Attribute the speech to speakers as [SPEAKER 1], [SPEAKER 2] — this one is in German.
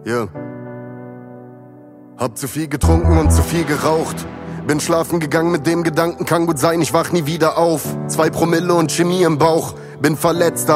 [SPEAKER 1] Yeah. Hab zu viel getrunken und zu viel geraucht. Bin schlafen gegangen mit dem Gedanken, kann gut sein, ich wach nie wieder auf. 2 Promille und Chemie im Bauch. Bin verletzt,